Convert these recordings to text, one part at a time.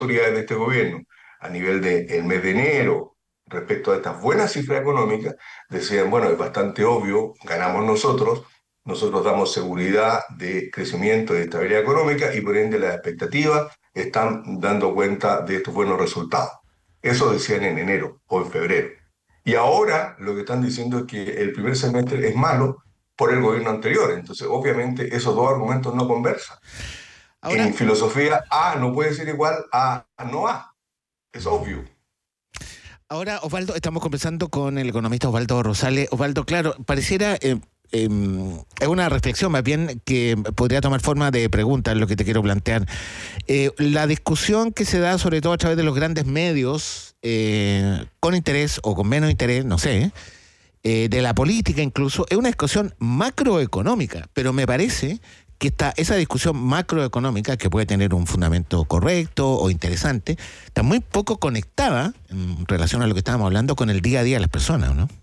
autoridades de este gobierno a nivel del mes de enero respecto a estas buenas cifras económicas, decían, bueno, es bastante obvio, ganamos nosotros, nosotros damos seguridad de crecimiento y estabilidad económica y por ende las expectativas están dando cuenta de estos buenos resultados. Eso decían en enero o en febrero. Y ahora lo que están diciendo es que el primer semestre es malo por el gobierno anterior. Entonces, obviamente, esos dos argumentos no conversan. Ahora, En filosofía, A no puede ser igual a no A. Es obvio. ahora, Osvaldo, estamos conversando con el economista Osvaldo Rosales. Osvaldo, claro, pareciera, es una reflexión más bien que podría tomar forma de pregunta, es lo que te quiero plantear. La discusión que se da, sobre todo a través de los grandes medios, con interés o con menos interés, no sé, de la política incluso, es una discusión macroeconómica, pero me parece que esa discusión macroeconómica, que puede tener un fundamento correcto o interesante, está muy poco conectada en relación a lo que estábamos hablando con el día a día de las personas, ¿no?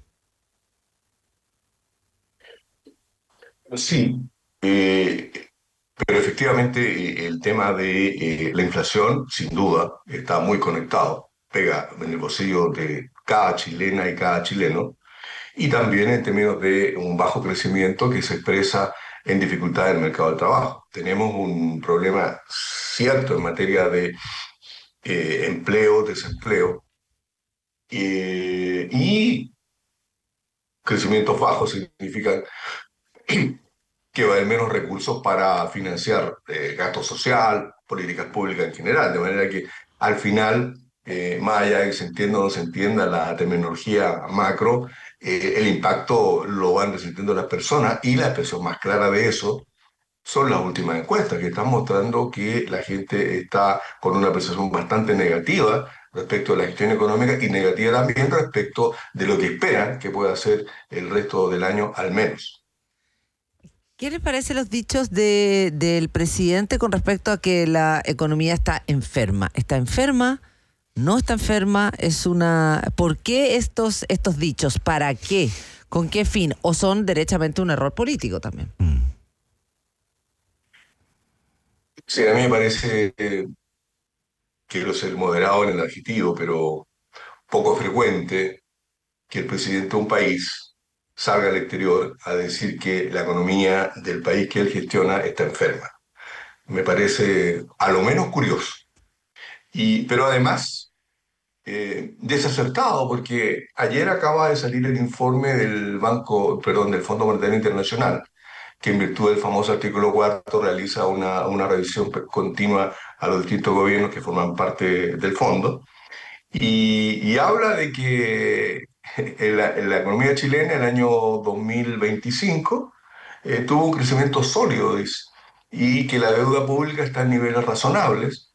Sí, eh, pero efectivamente el tema de la inflación, sin duda, está muy conectado, pega en el bolsillo de cada chilena y cada chileno, y también en términos de un bajo crecimiento que se expresa en dificultad del mercado del trabajo. Tenemos un problema cierto en materia de empleo, desempleo, y crecimientos bajos significan que va a haber menos recursos para financiar gasto social, políticas públicas en general, de manera que al final, más allá de que se entienda o no se entienda la terminología macro, el impacto lo van resintiendo las personas y la expresión más clara de eso son las últimas encuestas que están mostrando que la gente está con una percepción bastante negativa respecto a la gestión económica y negativa también respecto de lo que esperan que pueda ser el resto del año al menos. ¿Qué les parece los dichos del presidente con respecto a que la economía está enferma? ¿Está enferma? ¿No está enferma? Es una. ¿Por qué estos dichos? ¿Para qué? ¿Con qué fin? ¿O son derechamente un error político también? Mm. Sí, a mí me parece, quiero ser moderado en el adjetivo, pero poco frecuente que el presidente de un país salga al exterior a decir que la economía del país que él gestiona está enferma. Me parece a lo menos curioso. Pero además, desacertado, porque ayer acaba de salir el informe del del Fondo Monetario Internacional, que en virtud del famoso artículo cuarto realiza una revisión continua a los distintos gobiernos que forman parte del fondo, y habla de que en la economía chilena el año 2025 tuvo un crecimiento sólido, dice, y que la deuda pública está en niveles razonables,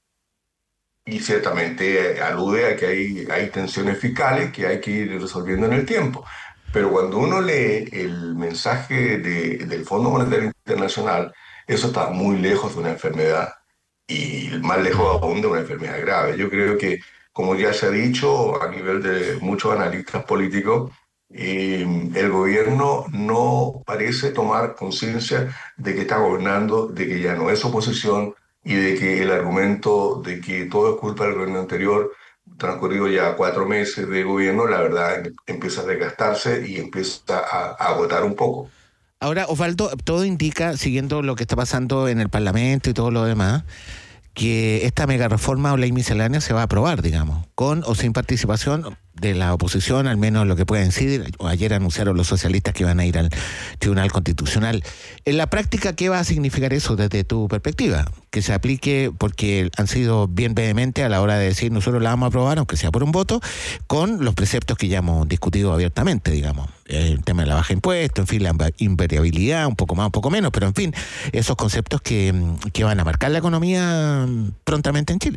y ciertamente alude a que hay tensiones fiscales que hay que ir resolviendo en el tiempo. Pero cuando uno lee el mensaje del Fondo Monetario Internacional, eso está muy lejos de una enfermedad y más lejos aún de una enfermedad grave. Yo creo que, como ya se ha dicho a nivel de muchos analistas políticos, el gobierno no parece tomar conciencia de que está gobernando, de que ya no es oposición y de que el argumento de que todo es culpa del gobierno anterior, transcurrido ya 4 meses de gobierno, la verdad empieza a desgastarse y empieza a agotar un poco. Ahora, Osvaldo, todo indica, siguiendo lo que está pasando en el Parlamento y todo lo demás, que esta mega reforma o ley miscelánea se va a aprobar, digamos, con o sin participación de la oposición, al menos lo que pueden decir. Ayer anunciaron los socialistas que van a ir al Tribunal Constitucional. En la práctica, ¿qué va a significar eso desde tu perspectiva? Que se aplique, porque han sido bien vehementes a la hora de decir nosotros la vamos a aprobar, aunque sea por un voto, con los preceptos que ya hemos discutido abiertamente, digamos. El tema de la baja de impuestos, en fin, la invariabilidad, un poco más, un poco menos, pero en fin, esos conceptos que van a marcar la economía prontamente en Chile.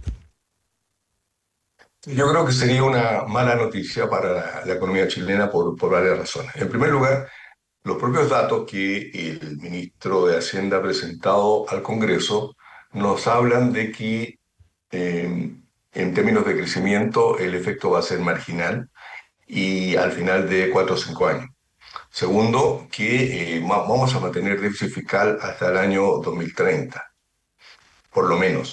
Yo creo que sería una mala noticia para la economía chilena por varias razones. En primer lugar, los propios datos que el ministro de Hacienda ha presentado al Congreso nos hablan de que en términos de crecimiento el efecto va a ser marginal y al final de 4 o 5 años. Segundo, que vamos a mantener déficit fiscal hasta el año 2030, por lo menos.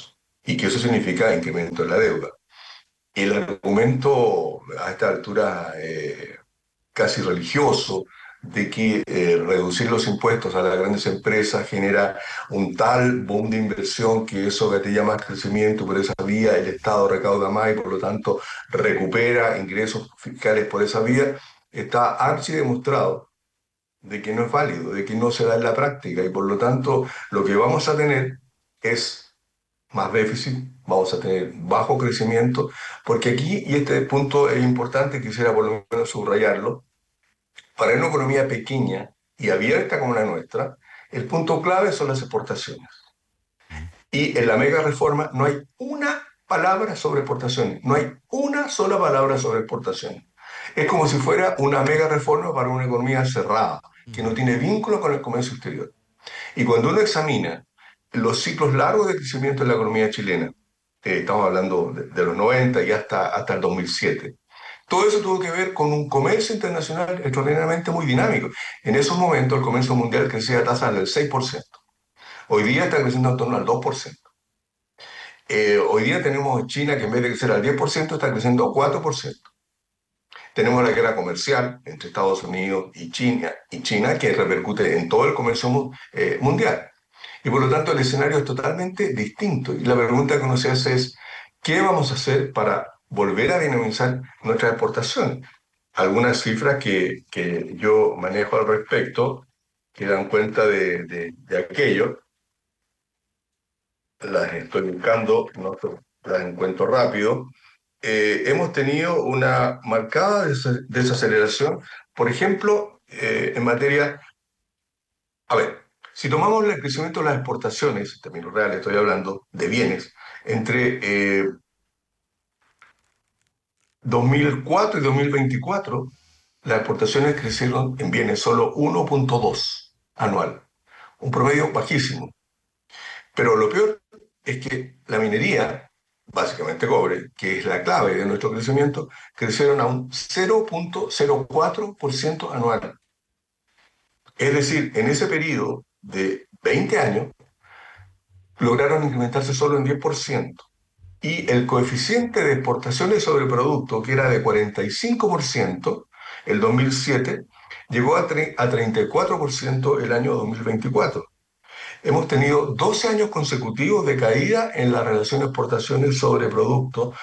y que eso significa incremento de la deuda. El argumento a esta altura casi religioso de que reducir los impuestos a las grandes empresas genera un tal boom de inversión que eso gatilla más crecimiento, por esa vía el Estado recauda más y por lo tanto recupera ingresos fiscales por esa vía, está archi demostrado de que no es válido, de que no se da en la práctica y por lo tanto lo que vamos a tener es más déficit, vamos a tener bajo crecimiento, porque aquí, y este punto es importante, quisiera por lo menos subrayarlo, para una economía pequeña y abierta como la nuestra, el punto clave son las exportaciones. Y en la mega reforma no hay una palabra sobre exportaciones, no hay una sola palabra sobre exportaciones. Es como si fuera una mega reforma para una economía cerrada, que no tiene vínculo con el comercio exterior. Y cuando uno examina los ciclos largos de crecimiento de la economía chilena, estamos hablando de los 90 y hasta el 2007, todo eso tuvo que ver con un comercio internacional extraordinariamente muy dinámico. En esos momentos el comercio mundial crecía a tasas del 6%. Hoy día está creciendo en torno al 2%. Hoy día tenemos China que en vez de crecer al 10% está creciendo al 4%. Tenemos la guerra comercial entre Estados Unidos y China que repercute en todo el comercio mundial. Y por lo tanto el escenario es totalmente distinto. Y la pregunta que uno se hace es, ¿qué vamos a hacer para volver a dinamizar nuestras exportaciones? Algunas cifras que yo manejo al respecto, que dan cuenta de aquello, las estoy buscando, no las encuentro rápido. Hemos tenido una marcada desaceleración, por ejemplo, en materia. A ver, si tomamos el crecimiento de las exportaciones, en términos reales estoy hablando de bienes, entre 2004 y 2024, las exportaciones crecieron en bienes solo 1,2 anual, un promedio bajísimo. Pero lo peor es que la minería, básicamente cobre, que es la clave de nuestro crecimiento, crecieron a un 0,04% anual. Es decir, en ese periodo de 20 años, lograron incrementarse solo en 10%. Y el coeficiente de exportaciones sobre producto, que era de 45% el 2007, llegó a 34% el año 2024. Hemos tenido 12 años consecutivos de caída en la relación exportaciones sobre producto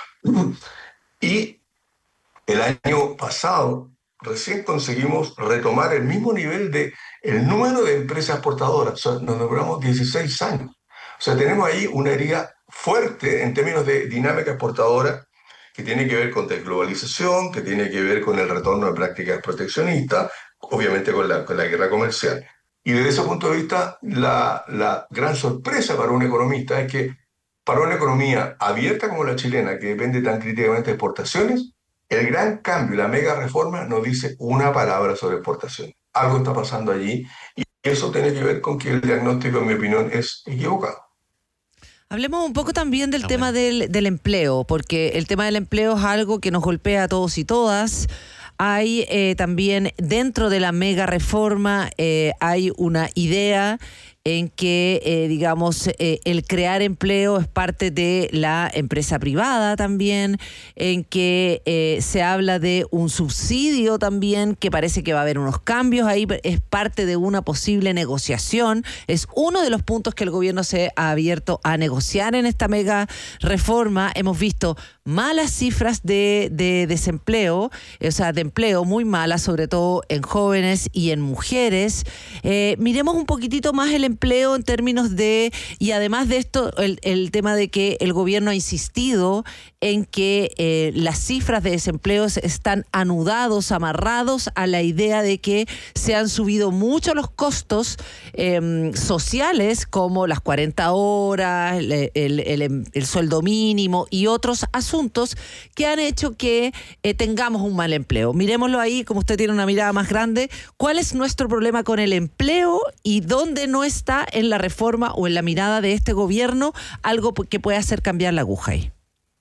y el año pasado recién conseguimos retomar el mismo nivel de el número de empresas exportadoras. O sea, nos demoramos 16 años. O sea, tenemos ahí una herida fuerte en términos de dinámica exportadora que tiene que ver con desglobalización, que tiene que ver con el retorno de prácticas proteccionistas, obviamente con la guerra comercial. Y desde ese punto de vista, la gran sorpresa para un economista es que para una economía abierta como la chilena, que depende tan críticamente de exportaciones, el gran cambio, la mega reforma, no dice una palabra sobre exportaciones. Algo está pasando allí y eso tiene que ver con que el diagnóstico, en mi opinión, es equivocado. Hablemos un poco también del tema del empleo, porque el tema del empleo es algo que nos golpea a todos y todas. Hay también dentro de la mega reforma hay una idea en que, digamos, el crear empleo es parte de la empresa privada también, en que se habla de un subsidio también, que parece que va a haber unos cambios ahí, es parte de una posible negociación, es uno de los puntos que el gobierno se ha abierto a negociar en esta mega reforma. Hemos visto malas cifras de desempleo, o sea, de empleo muy malas, sobre todo en jóvenes y en mujeres. Miremos un poquitito más el empleo en términos de, y además de esto, el tema de que el gobierno ha insistido en que las cifras de desempleo están anudados, amarrados a la idea de que se han subido mucho los costos sociales, como las 40 horas, el sueldo mínimo y otros asuntos que han hecho que tengamos un mal empleo. Miremoslo ahí, como usted tiene una mirada más grande, ¿cuál es nuestro problema con el empleo y dónde no está en la reforma o en la mirada de este gobierno algo que pueda hacer cambiar la aguja ahí?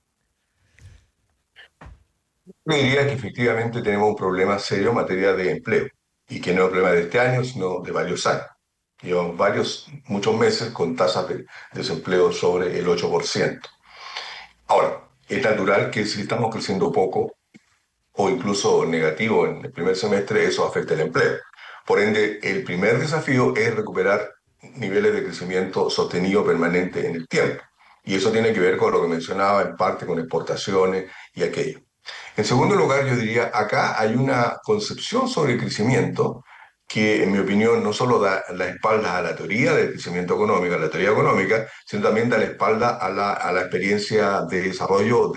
Yo diría que efectivamente tenemos un problema serio en materia de empleo y que no es un problema de este año, sino de varios años. Llevamos muchos meses con tasas de desempleo sobre el 8%. Ahora, es natural que si estamos creciendo poco o incluso negativo en el primer semestre, eso afecta el empleo. Por ende, el primer desafío es recuperar niveles de crecimiento sostenido permanente en el tiempo. Y eso tiene que ver con lo que mencionaba en parte con exportaciones y aquello. En segundo lugar, yo diría, acá hay una concepción sobre el crecimiento que, en mi opinión, no solo da la espalda a la teoría del crecimiento económico, a la teoría económica, sino también da la espalda a la experiencia de desarrollo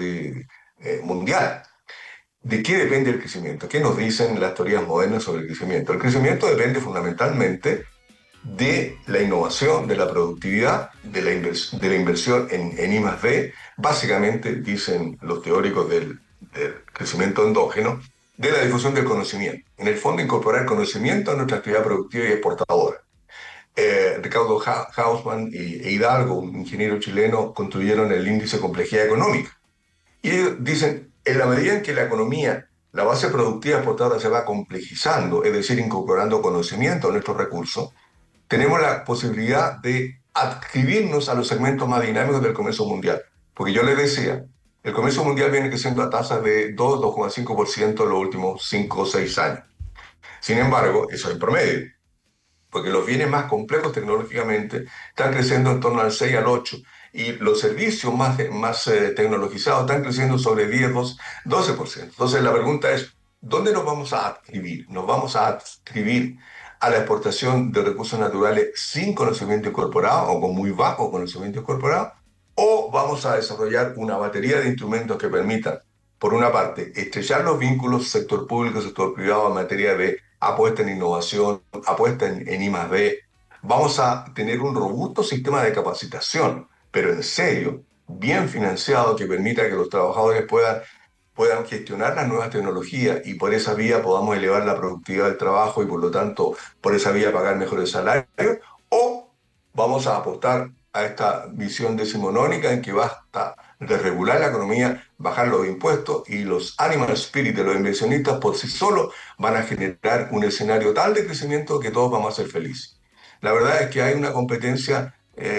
mundial. ¿De qué depende el crecimiento? ¿Qué nos dicen las teorías modernas sobre el crecimiento? El crecimiento depende fundamentalmente de la innovación, de la productividad, de la inversión en I+D, básicamente, dicen los teóricos del crecimiento endógeno, de la difusión del conocimiento. En el fondo, incorporar conocimiento a nuestra actividad productiva y exportadora. Ricardo Hausmann e Hidalgo, un ingeniero chileno, construyeron el índice de complejidad económica. Y ellos dicen, en la medida en que la economía, la base productiva exportadora se va complejizando, es decir, incorporando conocimiento a nuestros recursos, tenemos la posibilidad de adscribirnos a los segmentos más dinámicos del comercio mundial. Porque yo les decía, el comercio mundial viene creciendo a tasas de 2,5% en los últimos 5 o 6 años. Sin embargo, eso es en promedio, porque los bienes más complejos tecnológicamente están creciendo en torno al 6 al 8, y los servicios más tecnologizados están creciendo sobre 10, 12%. Entonces la pregunta es, ¿dónde nos vamos a adscribir? ¿Nos vamos a adscribir a la exportación de recursos naturales sin conocimiento incorporado o con muy bajo conocimiento incorporado? ¿O vamos a desarrollar una batería de instrumentos que permitan, por una parte, estrechar los vínculos sector público y sector privado en materia de apuesta en innovación, apuesta en I+D? Vamos a tener un robusto sistema de capacitación, pero en serio, bien financiado, que permita que los trabajadores puedan gestionar las nuevas tecnologías y por esa vía podamos elevar la productividad del trabajo y por lo tanto por esa vía pagar mejores salarios. ¿O vamos a apostar a esta visión decimonónica en que basta de regular la economía, bajar los impuestos y los animal spirit de los inversionistas por sí solos van a generar un escenario tal de crecimiento que todos vamos a ser felices? La verdad es que hay una competencia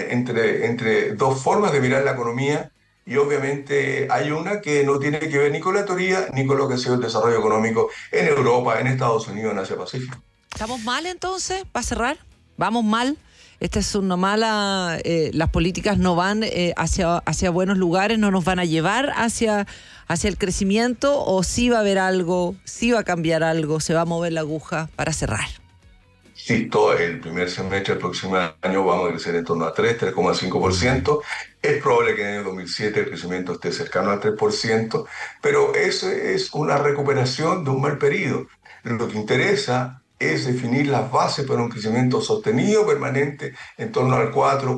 entre dos formas de mirar la economía, y obviamente hay una que no tiene que ver ni con la teoría ni con lo que ha sido el desarrollo económico en Europa, en Estados Unidos, en Asia Pacífico. ¿Estamos mal entonces? ¿Va a cerrar? ¿Vamos mal? Esta es una mala... las políticas no van hacia buenos lugares, no nos van a llevar hacia el crecimiento, o sí va a haber algo, sí va a cambiar algo, se va a mover la aguja para cerrar. Sí, todo el primer semestre del próximo año vamos a crecer en torno a 3,5%. Es probable que en el año 2007 el crecimiento esté cercano al 3%, pero eso es una recuperación de un mal periodo. Lo que interesa es definir las bases para un crecimiento sostenido permanente en torno al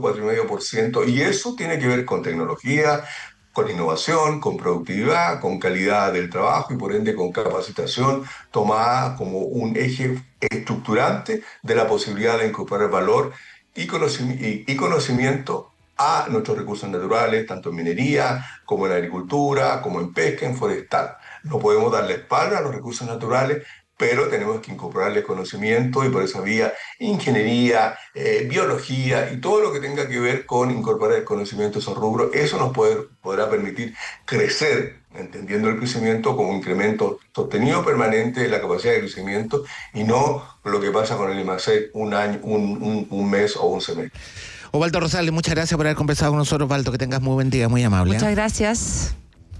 4,5%, y eso tiene que ver con tecnología, con innovación, con productividad, con calidad del trabajo y por ende con capacitación tomada como un eje estructurante de la posibilidad de incorporar valor y conocimiento a nuestros recursos naturales, tanto en minería como en agricultura, como en pesca, en forestal. No podemos darle espalda a los recursos naturales, pero tenemos que incorporarles conocimiento y por esa vía ingeniería, biología y todo lo que tenga que ver con incorporar el conocimiento a esos rubros. Eso nos podrá permitir crecer, entendiendo el crecimiento como un incremento sostenido permanente de la capacidad de crecimiento y no lo que pasa con el IMASEC un año, un mes o un semestre. Osvaldo Rosales, muchas gracias por haber conversado con nosotros, Osvaldo. Que tengas muy buen día, muy amable. Muchas gracias.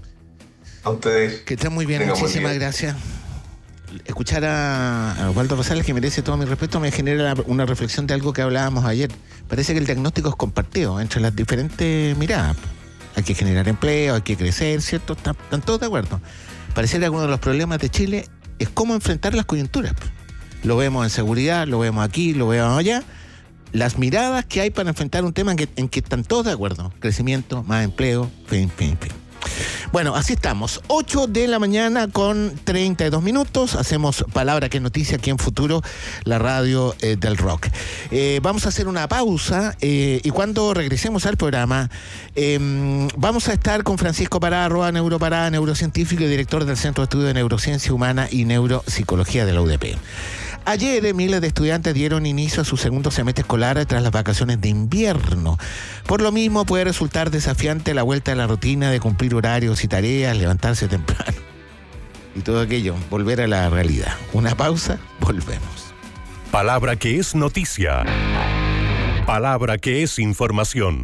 A ustedes. Que estén muy bien, muchísimas gracias. Escuchar a Osvaldo Rosales, que merece todo mi respeto, me genera una reflexión de algo que hablábamos ayer. Parece que el diagnóstico es compartido entre las diferentes miradas. Hay que generar empleo, hay que crecer, ¿cierto? Están todos de acuerdo. Pareciera que uno de los problemas de Chile es cómo enfrentar las coyunturas. Lo vemos en seguridad, lo vemos aquí, lo vemos allá. Las miradas que hay para enfrentar un tema en que están todos de acuerdo. Crecimiento, más empleo, fin. Bueno, así estamos. 8 de la mañana con 32 minutos. Hacemos Palabra que es Noticia aquí en Futuro, la radio del rock. Vamos a hacer una pausa y cuando regresemos al programa vamos a estar con Francisco Pará, Neuropará, neurocientífico y director del Centro de Estudio de Neurociencia Humana y Neuropsicología de la UDP. Ayer miles de estudiantes dieron inicio a su segundo semestre escolar tras las vacaciones de invierno. Por lo mismo puede resultar desafiante la vuelta a la rutina de cumplir horarios y tareas, levantarse temprano y todo aquello, volver a la realidad. Una pausa, volvemos. Palabra que es noticia. Palabra que es información.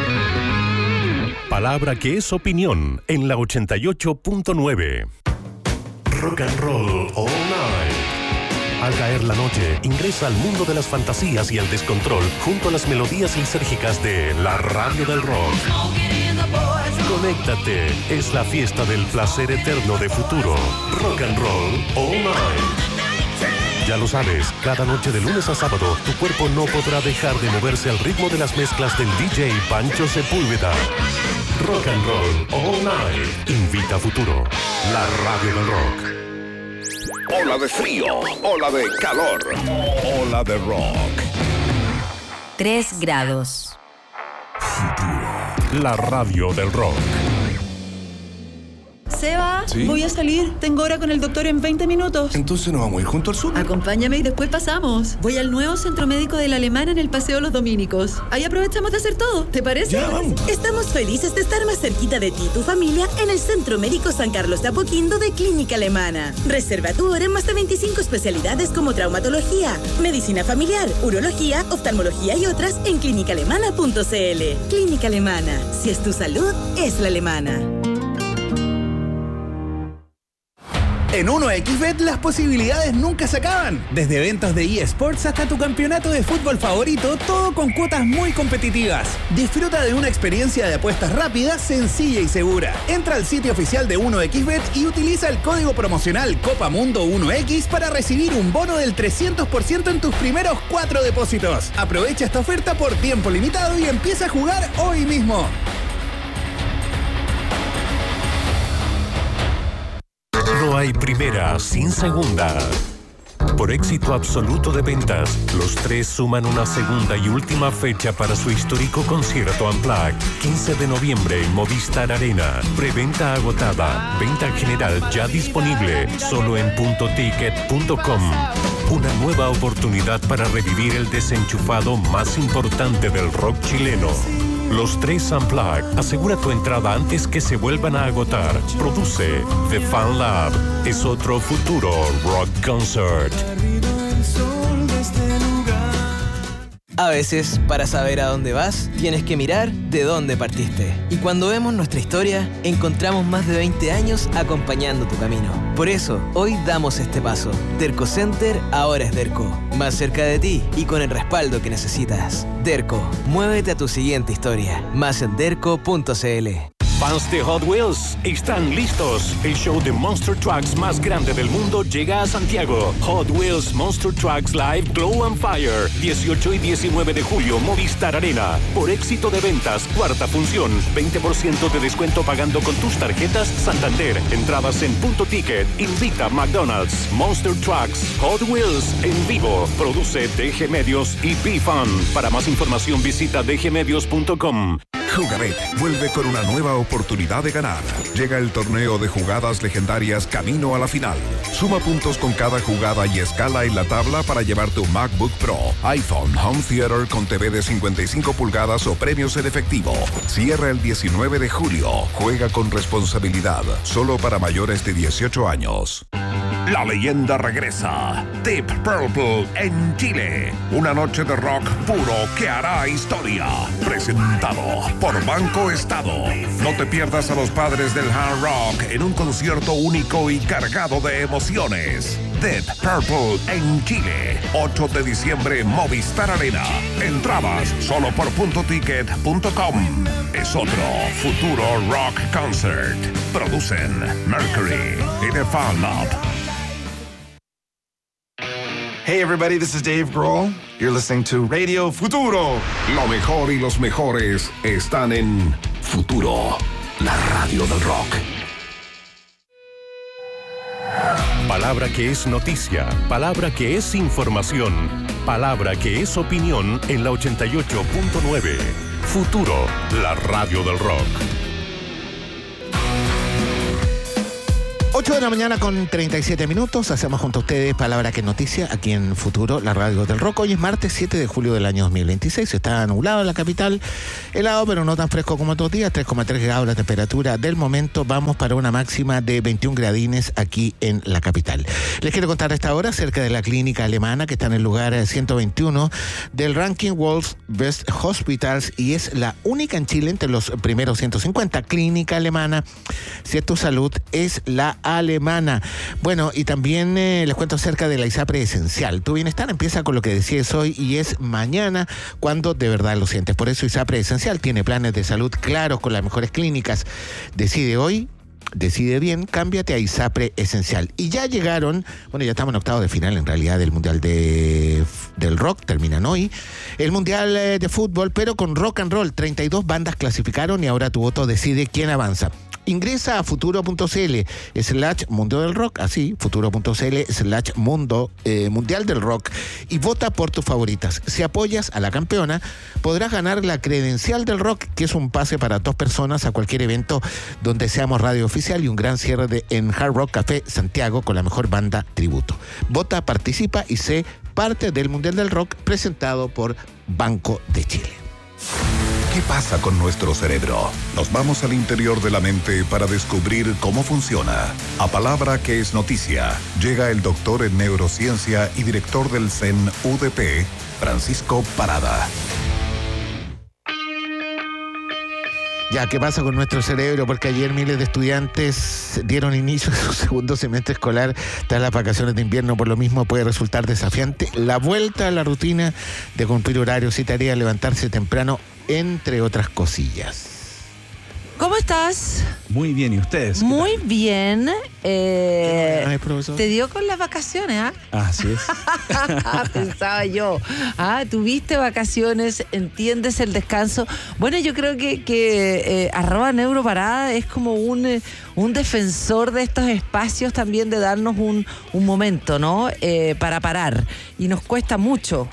Palabra que es opinión en la 88.9. Rock and roll all night. Al caer la noche, ingresa al mundo de las fantasías y el descontrol junto a las melodías lisérgicas de la radio del rock. Conéctate, es la fiesta del placer eterno de Futuro. Rock and roll all night. Ya lo sabes, cada noche de lunes a sábado, tu cuerpo no podrá dejar de moverse al ritmo de las mezclas del DJ Pancho Sepúlveda. Rock and roll all night. Invita a Futuro, la radio del rock. Ola de frío, ola de calor, ola de rock. 3 grados. La radio del rock. Seba, ¿Sí? Voy a salir. Tengo hora con el doctor en 20 minutos. Entonces nos vamos a ir junto al súper. Acompáñame y después pasamos. Voy al nuevo centro médico de la Alemana en el Paseo Los Dominicos. Ahí aprovechamos de hacer todo. ¿Te parece? Ya, vamos. Estamos felices de estar más cerquita de ti y tu familia en el Centro Médico San Carlos de Apoquindo de Clínica Alemana. Reserva tu hora en más de 25 especialidades como traumatología, medicina familiar, urología, oftalmología y otras en clínicaalemana.cl. Clínica Alemana. Si es tu salud, es la alemana. En 1xBet las posibilidades nunca se acaban. Desde eventos de eSports hasta tu campeonato de fútbol favorito, todo con cuotas muy competitivas. Disfruta de una experiencia de apuestas rápida, sencilla y segura. Entra al sitio oficial de 1xBet y utiliza el código promocional COPAMUNDO1X para recibir un bono del 300% en tus primeros 4 depósitos. Aprovecha esta oferta por tiempo limitado y empieza a jugar hoy mismo. No hay primera sin segunda. Por éxito absoluto de ventas, los tres suman una segunda y última fecha para su histórico concierto Unplugged. 15 de noviembre en Movistar Arena. Preventa agotada. Venta general ya disponible. Solo en puntoticket.com. Una nueva oportunidad para revivir el desenchufado más importante del rock chileno. Los tres Unplugged. Asegura tu entrada antes que se vuelvan a agotar. Produce The Fan Lab. Es otro Futuro Rock Concert. A veces, para saber a dónde vas, tienes que mirar de dónde partiste. Y cuando vemos nuestra historia, encontramos más de 20 años acompañando tu camino. Por eso, hoy damos este paso. Derco Center ahora es Derco. Más cerca de ti y con el respaldo que necesitas. Derco, muévete a tu siguiente historia. Más en derco.cl. Fans de Hot Wheels, están listos. El show de Monster Trucks más grande del mundo llega a Santiago. Hot Wheels Monster Trucks Live Glow and Fire. 18 y 19 de julio, Movistar Arena. Por éxito de ventas, cuarta función. 20% de descuento pagando con tus tarjetas Santander. Entradas en Punto Ticket. Invita McDonald's. Monster Trucks Hot Wheels en vivo. Produce DG Medios y B-Fun. Para más información visita dgmedios.com. Jugabet vuelve con una nueva oportunidad de ganar. Llega el torneo de jugadas legendarias camino a la final. Suma puntos con cada jugada y escala en la tabla para llevar tu MacBook Pro, iPhone, Home Theater con TV de 55 pulgadas o premios en efectivo. Cierra el 19 de julio. Juega con responsabilidad. Solo para mayores de 18 años. La leyenda regresa. Deep Purple en Chile. Una noche de rock puro que hará historia. Presentado por Banco Estado. No te pierdas a los padres del hard rock en un concierto único y cargado de emociones. Deep Purple en Chile. 8 de diciembre, Movistar Arena. Entradas solo por puntoticket.com. Es otro Futuro Rock Concert. Producen Mercury y The Fan Lab. Hey everybody, this is Dave Grohl. You're listening to Radio Futuro. Lo mejor y los mejores están en Futuro, la radio del rock. Palabra que es noticia, palabra que es información, palabra que es opinión en la 88.9. Futuro, la radio del rock. 8 de la mañana con 37 minutos. Hacemos junto a ustedes Palabra que es noticia aquí en Futuro, la radio del rock. Hoy es martes 7 de julio del año 2026. Está nublado en la capital, helado pero no tan fresco como otros días. 3,3 grados la temperatura del momento. Vamos para una máxima de 21 gradines aquí en la capital. Les quiero contar a esta hora acerca de la clínica alemana que está en el lugar 121 del ranking World's Best Hospitals y es la única en Chile entre los primeros 150. Clínica alemana, si es tu salud, es la alemana. Bueno, y también les cuento acerca de la ISAPRE Esencial. Tu bienestar empieza con lo que decides hoy y es mañana cuando de verdad lo sientes. Por eso ISAPRE Esencial tiene planes de salud claros con las mejores clínicas. Decide hoy, decide bien, cámbiate a ISAPRE Esencial. Y ya llegaron, bueno, ya estamos en octavos de final en realidad del Mundial del Rock, terminan hoy. El Mundial de Fútbol, pero con rock and roll. 32 bandas clasificaron y ahora tu voto decide quién avanza. Ingresa a futuro.cl/Mundo del Rock, así, futuro.cl/Mundo Mundial del Rock y vota por tus favoritas. Si apoyas a la campeona, podrás ganar la credencial del rock, que es un pase para 2 personas a cualquier evento donde seamos radio oficial y un gran cierre en Hard Rock Café Santiago con la mejor banda tributo. Vota, participa y sé parte del Mundial del Rock presentado por Banco de Chile. ¿Qué pasa con nuestro cerebro? Nos vamos al interior de la mente para descubrir cómo funciona. A Palabra que es noticia, llega el doctor en neurociencia y director del CEN UDP, Francisco Parada. Ya, ¿qué pasa con nuestro cerebro? Porque ayer miles de estudiantes dieron inicio a su segundo semestre escolar tras las vacaciones de invierno. Por lo mismo puede resultar desafiante la vuelta a la rutina de cumplir horarios y tareas, levantarse temprano, entre otras cosillas. ¿Cómo estás? Muy bien, ¿y ustedes? Muy bien. Ay, profesor. Te dio con las vacaciones, ¿ah? Así es. Pensaba yo. Tuviste vacaciones, entiendes el descanso. Bueno, yo creo que @neuroparada es como un defensor de estos espacios también de darnos un momento, ¿no? Para parar. Y nos cuesta mucho.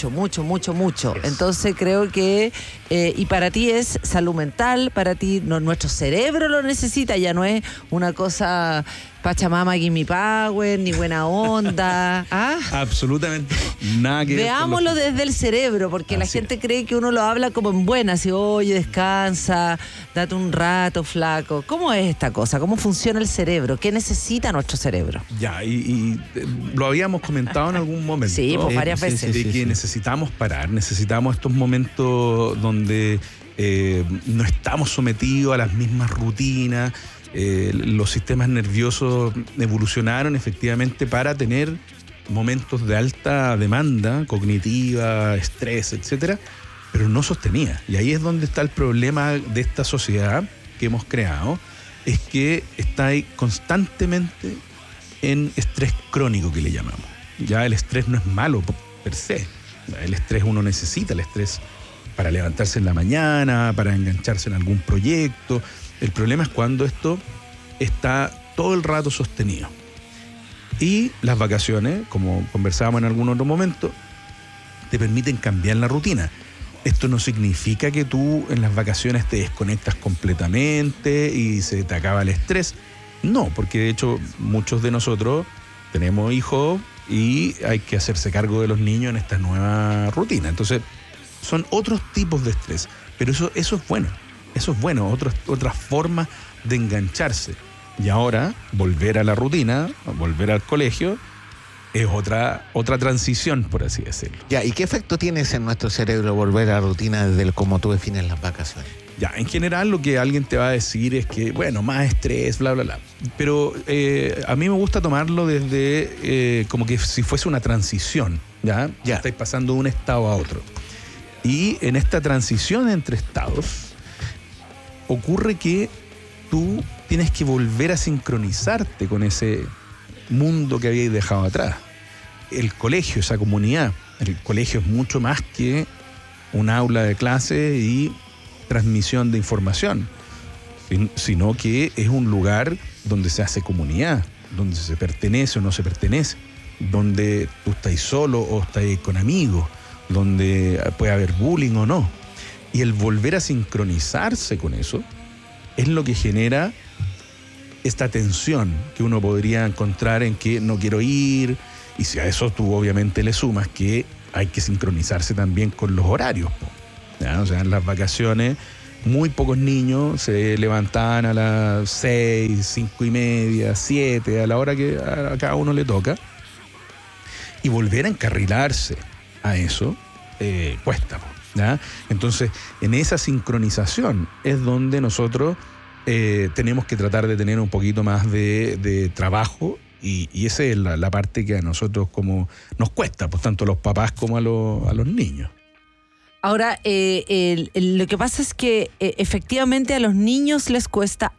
Entonces creo que, y para ti es salud mental, para ti nuestro cerebro lo necesita, ya no es una cosa Pachamama, gimme power, ni buena onda. Absolutamente nada que ver. Veámoslo desde el cerebro, porque la gente cree que uno lo habla como en buena, así, oye, descansa, date un rato, flaco. ¿Cómo es esta cosa? ¿Cómo funciona el cerebro? ¿Qué necesita nuestro cerebro? Ya, y lo habíamos comentado en algún momento. Sí, pues varias veces. De que necesitamos parar, necesitamos estos momentos donde no estamos sometidos a las mismas rutinas. Los sistemas nerviosos evolucionaron efectivamente para tener momentos de alta demanda cognitiva, estrés, etcétera, pero no sostenía. Y ahí es donde está el problema de esta sociedad que hemos creado, es que está ahí constantemente en estrés crónico, que le llamamos. Ya el estrés no es malo per se. El estrés uno necesita el estrés para levantarse en la mañana, para engancharse en algún proyecto. El problema es cuando esto está todo el rato sostenido. Y las vacaciones, como conversábamos en algún otro momento, te permiten cambiar la rutina. Esto no significa que tú en las vacaciones te desconectas completamente y se te acaba el estrés. No, porque de hecho muchos de nosotros tenemos hijos y hay que hacerse cargo de los niños en esta nueva rutina. Entonces, son otros tipos de estrés. Pero eso es bueno. Eso es bueno, otras formas de engancharse. Y ahora, volver a la rutina, volver al colegio, es otra transición, por así decirlo. Ya, ¿y qué efecto tienes en nuestro cerebro volver a la rutina desde como tú defines las vacaciones? Ya, en general lo que alguien te va a decir es que, bueno, más estrés, bla, bla, bla. Pero a mí me gusta tomarlo desde como que si fuese una transición, ¿ya? Estáis pasando de un estado a otro. Y en esta transición entre estados, ocurre que tú tienes que volver a sincronizarte con ese mundo que habíais dejado atrás. El colegio, esa comunidad. El colegio es mucho más que un aula de clase y transmisión de información, sino que es un lugar donde se hace comunidad, donde se pertenece o no se pertenece, donde tú estás solo o estás con amigos, donde puede haber bullying o no. Y el volver a sincronizarse con eso es lo que genera esta tensión que uno podría encontrar en que no quiero ir, y si a eso tú obviamente le sumas que hay que sincronizarse también con los horarios, ¿ya? O sea, en las vacaciones muy pocos niños se levantaban a las 6, 5:30, 7, a la hora que a cada uno le toca, y volver a encarrilarse a eso cuesta, ¿ya? Entonces, en esa sincronización es donde nosotros tenemos que tratar de tener un poquito más de trabajo, y esa es la parte que a nosotros como nos cuesta, pues tanto a los papás como a los niños. Ahora, lo que pasa es que efectivamente a los niños les cuesta,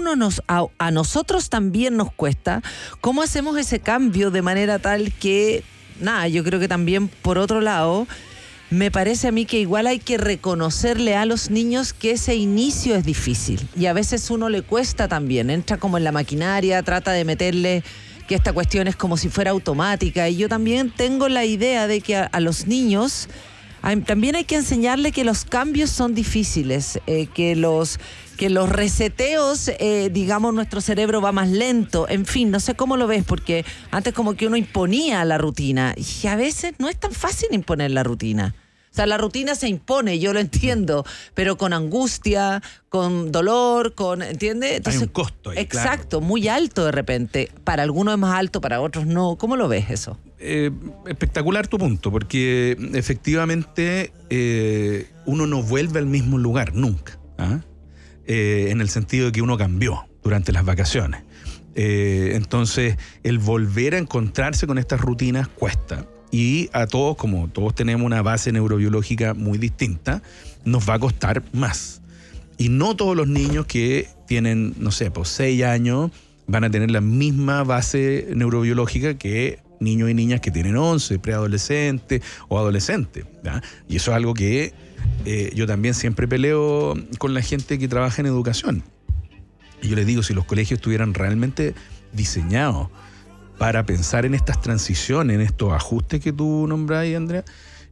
a nosotros también nos cuesta. ¿Cómo hacemos ese cambio de manera tal que, yo creo que también por otro lado, me parece a mí que igual hay que reconocerle a los niños que ese inicio es difícil y a veces uno le cuesta también, entra como en la maquinaria, trata de meterle que esta cuestión es como si fuera automática, y yo también tengo la idea de que a los niños también hay que enseñarle que los cambios son difíciles, que los reseteos, digamos, nuestro cerebro va más lento, en fin, no sé cómo lo ves, porque antes como que uno imponía la rutina y a veces no es tan fácil imponer la rutina. O sea, la rutina se impone, yo lo entiendo, pero con angustia, con dolor, ¿entiendes? Entonces, hay un costo ahí, exacto, claro. Muy alto de repente. Para algunos es más alto, para otros no. ¿Cómo lo ves eso? Espectacular tu punto, porque efectivamente uno no vuelve al mismo lugar nunca, ¿ah? En el sentido de que uno cambió durante las vacaciones. Entonces, el volver a encontrarse con estas rutinas cuesta. Y a todos, como todos tenemos una base neurobiológica muy distinta, nos va a costar más. Y no todos los niños que tienen, no sé, 6 años van a tener la misma base neurobiológica que niños y niñas que tienen 11, preadolescentes o adolescentes, ¿ya? Y eso es algo que yo también siempre peleo con la gente que trabaja en educación. Y yo les digo, si los colegios estuvieran realmente diseñados para pensar en estas transiciones, en estos ajustes que tú nombras ahí, Andrea,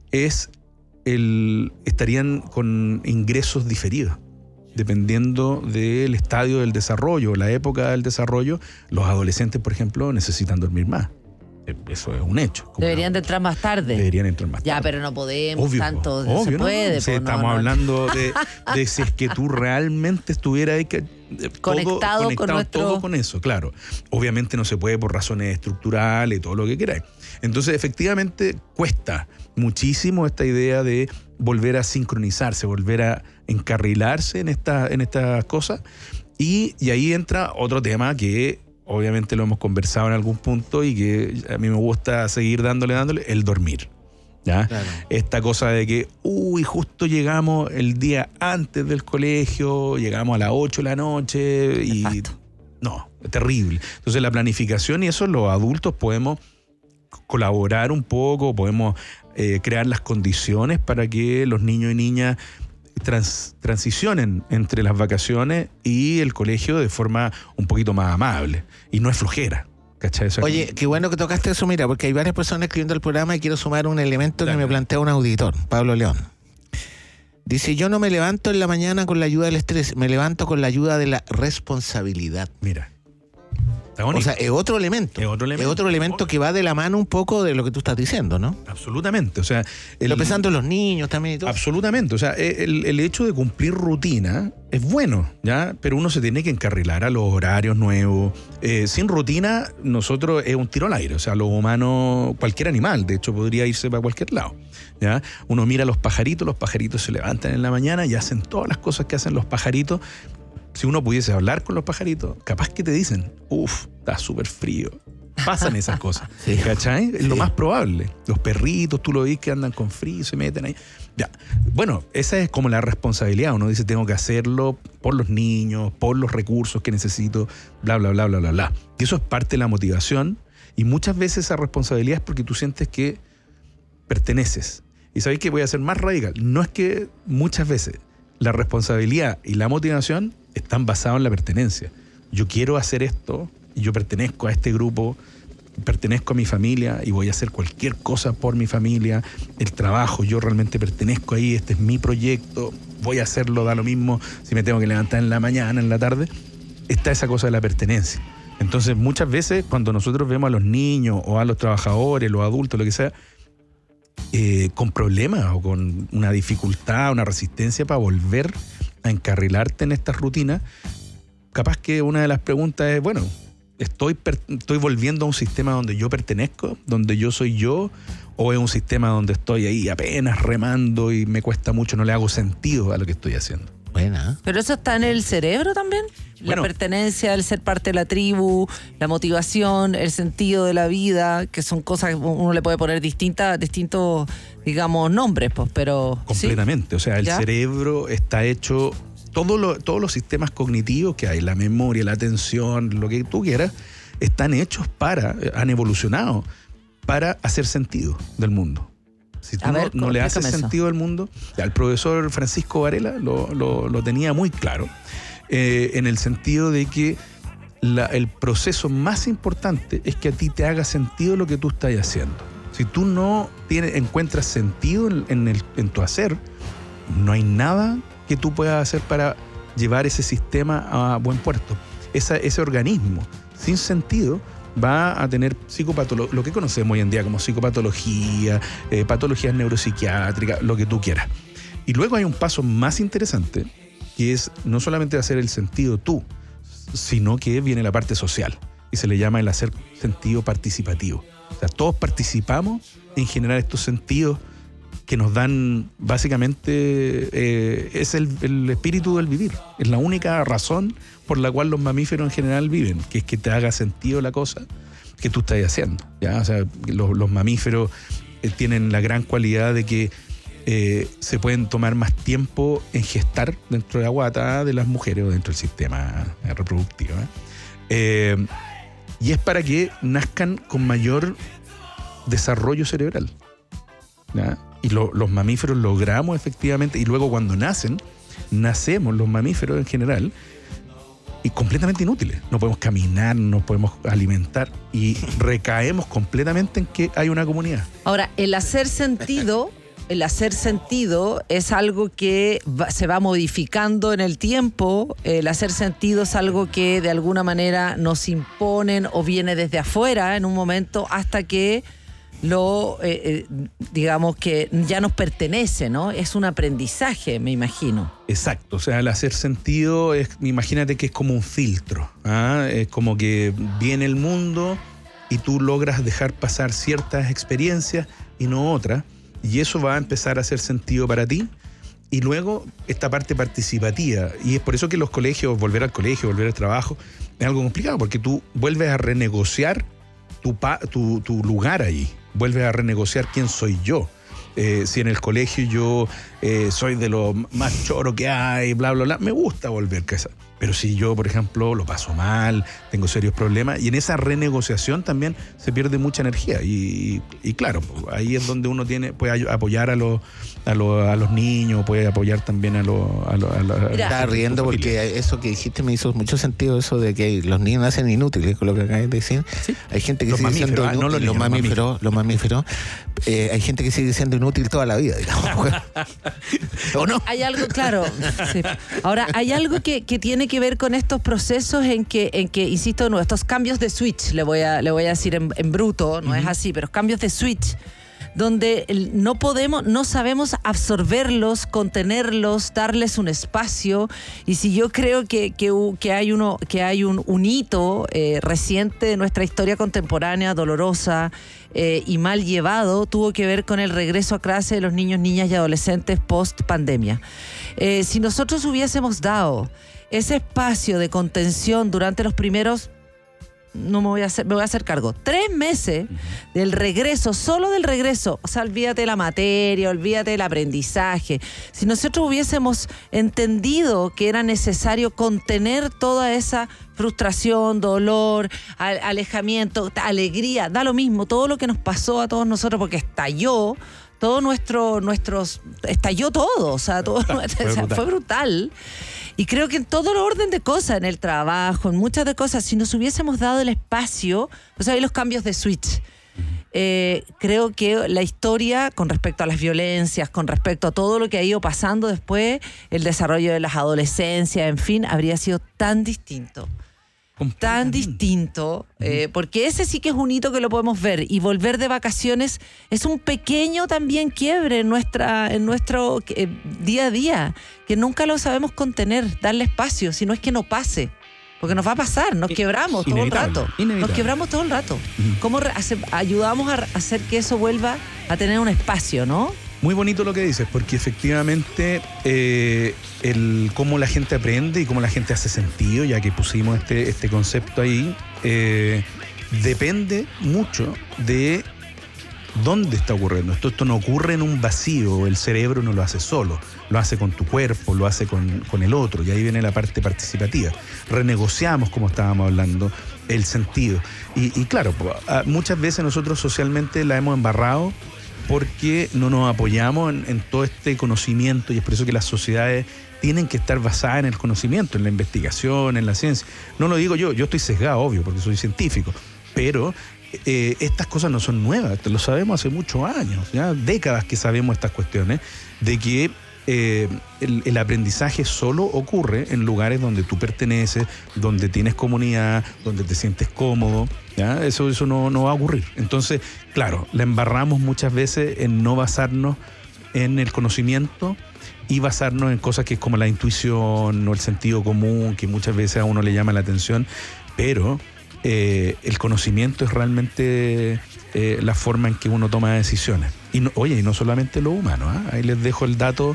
estarían con ingresos diferidos. Dependiendo del estadio del desarrollo, la época del desarrollo, los adolescentes, por ejemplo, necesitan dormir más. Eso es un hecho. Deberían de entrar más tarde. Deberían entrar más tarde. Ya, pero no podemos, obvio, tanto, obvio, se puede. No. Sí, estamos hablando de si es que tú realmente estuvieras ahí conectado con nuestro... todo con eso, claro. Obviamente no se puede por razones estructurales y todo lo que queráis. Entonces, efectivamente, cuesta muchísimo esta idea de volver a sincronizarse, volver a encarrilarse en estas cosas. Y ahí entra otro tema que obviamente lo hemos conversado en algún punto y que a mí me gusta seguir dándole, el dormir. ¿Ya? Claro. Esta cosa de que, justo llegamos el día antes del colegio, llegamos a las 8 de la noche y... Exacto. No, es terrible. Entonces la planificación y eso los adultos podemos colaborar un poco, podemos crear las condiciones para que los niños y niñas transicionen entre las vacaciones y el colegio de forma un poquito más amable. Y no es flojera. ¿Cachai? Oye, qué bueno que tocaste eso, mira, porque hay varias personas escribiendo el programa y quiero sumar un elemento que me plantea un auditor, Pablo León. Dice, yo no me levanto en la mañana con la ayuda del estrés, me levanto con la ayuda de la responsabilidad. Mira. O sea, es otro elemento. Es otro elemento que va de la mano un poco de lo que tú estás diciendo, ¿no? Absolutamente. O sea, lo pensando en los niños también y todo. Absolutamente. O sea, el hecho de cumplir rutina es bueno, ¿ya? Pero uno se tiene que encarrilar a los horarios nuevos. Sin rutina, nosotros es un tiro al aire. O sea, los humanos, cualquier animal, de hecho, podría irse para cualquier lado, ¿ya? Uno mira a los pajaritos se levantan en la mañana y hacen todas las cosas que hacen los pajaritos. Si uno pudiese hablar con los pajaritos, capaz que te dicen, está súper frío. Pasan esas cosas, sí. ¿Cachai? Es lo más probable. Los perritos, tú lo ves que andan con frío, se meten ahí. Ya. Bueno, esa es como la responsabilidad. Uno dice, tengo que hacerlo por los niños, por los recursos que necesito, bla, bla, bla, bla, bla, bla. Y eso es parte de la motivación. Y muchas veces esa responsabilidad es porque tú sientes que perteneces. Y ¿sabéis que voy a ser más radical? No es que muchas veces la responsabilidad y la motivación están basados en la pertenencia. Yo quiero hacer esto y yo pertenezco a este grupo, pertenezco a mi familia y voy a hacer cualquier cosa por mi familia, el trabajo, yo realmente pertenezco ahí, este es mi proyecto, voy a hacerlo, da lo mismo si me tengo que levantar en la mañana, en la tarde, está esa cosa de la pertenencia. Entonces muchas veces cuando nosotros vemos a los niños o a los trabajadores, los adultos, lo que sea, con problemas o con una dificultad, una resistencia para volver a encarrilarte en estas rutinas, capaz que una de las preguntas es, bueno, ¿estoy volviendo a un sistema donde yo pertenezco, donde yo soy yo, o es un sistema donde estoy ahí apenas remando y me cuesta mucho, no le hago sentido a lo que estoy haciendo? Buena. Pero eso está en el cerebro también. La pertenencia, el ser parte de la tribu, la motivación, el sentido de la vida, que son cosas que uno le puede poner distintos, digamos, nombres, pues, pero... Completamente. ¿Sí? O sea, el cerebro está hecho... Todos los sistemas cognitivos que hay, la memoria, la atención, lo que tú quieras, están hechos han evolucionado para hacer sentido del mundo. Si tú no le haces sentido al mundo, el profesor Francisco Varela lo tenía muy claro, en el sentido de que el proceso más importante es que a ti te haga sentido lo que tú estás haciendo. Si tú no encuentras sentido en tu hacer, no hay nada que tú puedas hacer para llevar ese sistema a buen puerto. Ese organismo sin sentido va a tener lo que conocemos hoy en día como psicopatología, patologías neuropsiquiátricas, lo que tú quieras. Y luego hay un paso más interesante, que es no solamente hacer el sentido tú, sino que viene la parte social, y se le llama el hacer sentido participativo. O sea, todos participamos en generar estos sentidos que nos dan, básicamente, es el espíritu del vivir. Es la única razón por la cual los mamíferos en general viven, que es que te haga sentido la cosa que tú estás haciendo, ¿ya? O sea, los mamíferos tienen la gran cualidad de que se pueden tomar más tiempo en gestar dentro de la guata de las mujeres o dentro del sistema reproductivo, y es para que nazcan con mayor desarrollo cerebral, ¿ya? Y los mamíferos logramos efectivamente, y luego cuando nacemos los mamíferos en general, y completamente inútiles. No podemos caminar, no podemos alimentar, y recaemos completamente en que hay una comunidad. Ahora, el hacer sentido es algo que se va modificando en el tiempo. El hacer sentido es algo que de alguna manera nos imponen o viene desde afuera en un momento hasta que digamos que ya nos pertenece, ¿no? Es un aprendizaje, me imagino. Exacto, o sea, el hacer sentido imagínate que es como un filtro, es como que viene el mundo y tú logras dejar pasar ciertas experiencias y no otras, y eso va a empezar a hacer sentido para ti. Y luego esta parte participativa, y es por eso que los colegios, volver al colegio, volver al trabajo, es algo complicado, porque tú vuelves a renegociar tu lugar ahí. Vuelves a renegociar quién soy yo. Si en el colegio yo soy de lo más choro que hay, bla, bla, bla, me gusta volver a casa. Pero si yo, por ejemplo, lo paso mal, tengo serios problemas, y en esa renegociación también se pierde mucha energía. Y claro, ahí es donde uno puede apoyar a los niños, puede apoyar también a los... Estaba riendo porque eso que dijiste me hizo mucho sentido, eso de que los niños nacen inútiles, con lo que acabas de decir. ¿Sí? Hay gente que sigue siendo inútil, los mamíferos. Hay gente que sigue siendo inútil toda la vida, digamos. ¿O no? Hay algo, claro. Sí. Ahora, hay algo que tiene que ver con estos procesos en que insisto, no, estos cambios de switch, le voy a decir en bruto, no es así, pero cambios de switch, donde no sabemos absorberlos, contenerlos, darles un espacio. Y si yo creo que hay un hito reciente de nuestra historia contemporánea, dolorosa y mal llevado, tuvo que ver con el regreso a clase de los niños, niñas y adolescentes post pandemia. Si nosotros hubiésemos dado ese espacio de contención durante los primeros, me voy a hacer cargo, 3 meses del regreso, solo del regreso, o sea, olvídate de la materia, olvídate del aprendizaje. Si nosotros hubiésemos entendido que era necesario contener toda esa frustración, dolor, alejamiento, alegría, da lo mismo, todo lo que nos pasó a todos nosotros, porque estalló todo estalló todo, o sea, todo fue brutal. Y creo que en todo el orden de cosas, en el trabajo, en muchas de cosas, si nos hubiésemos dado el espacio, pues hay los cambios de switch. Creo que la historia con respecto a las violencias, con respecto a todo lo que ha ido pasando después, el desarrollo de las adolescencias, en fin, habría sido tan distinto. Tan distinto, porque ese sí que es un hito que lo podemos ver, y volver de vacaciones es un pequeño también quiebre en nuestro día a día, que nunca lo sabemos contener, darle espacio, si no es que no pase, porque nos va a pasar, nos quebramos todo el rato, nos quebramos todo el rato. ¿Cómo ayudamos a hacer que eso vuelva a tener un espacio, no? Muy bonito lo que dices, porque efectivamente el cómo la gente aprende y cómo la gente hace sentido, ya que pusimos este concepto ahí, depende mucho de dónde está ocurriendo. Esto no ocurre en un vacío, el cerebro no lo hace solo, lo hace con tu cuerpo, lo hace con el otro, y ahí viene la parte participativa. Renegociamos, como estábamos hablando, el sentido. Y claro, muchas veces nosotros socialmente la hemos embarrado porque no nos apoyamos en todo este conocimiento, y es por eso que las sociedades tienen que estar basadas en el conocimiento, en la investigación, en la ciencia. No lo digo yo estoy sesgado, obvio, porque soy científico, pero estas cosas no son nuevas, lo sabemos hace muchos años, ya décadas que sabemos estas cuestiones, de que el aprendizaje solo ocurre en lugares donde tú perteneces, donde tienes comunidad, donde te sientes cómodo, ¿ya? Eso no va a ocurrir. Entonces, claro, la embarramos muchas veces en no basarnos en el conocimiento y basarnos en cosas que es como la intuición o el sentido común, que muchas veces a uno le llama la atención, pero el conocimiento es realmente la forma en que uno toma decisiones. Y no solamente lo humano, ¿eh? Ahí les dejo el dato.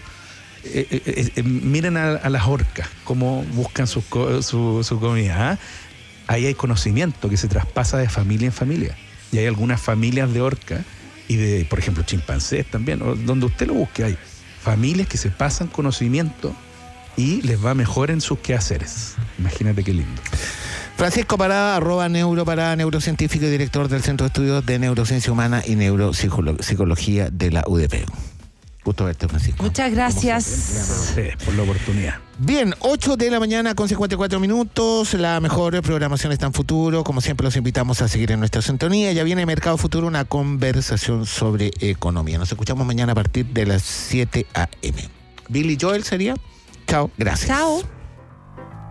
Miren a las orcas, cómo buscan su comida, ¿eh? Ahí hay conocimiento que se traspasa de familia en familia. Y hay algunas familias de orcas y de, por ejemplo, chimpancés también, donde usted lo busque, hay familias que se pasan conocimiento y les va mejor en sus quehaceres. Imagínate qué lindo. Francisco Parada, @neuroparada, neurocientífico y director del Centro de Estudios de Neurociencia Humana y Neuropsicología de la UDP. Gusto verte, Francisco. Muchas gracias por la oportunidad. Bien, 8 de la mañana con 54 minutos. La mejor programación está en Futuro. Como siempre, los invitamos a seguir en nuestra sintonía. Ya viene Mercado Futuro, una conversación sobre economía. Nos escuchamos mañana a partir de las 7 a.m. Billy Joel sería. Chao, gracias. Chao.